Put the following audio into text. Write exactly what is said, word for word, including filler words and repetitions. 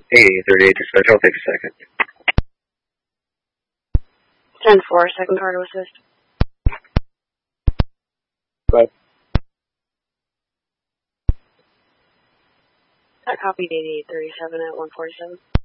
Hey, thirty-eight dispatch, I'll take a second. ten four, second car to assist. Go ahead. I copied eighty-eight thirty-seven at one forty-seven.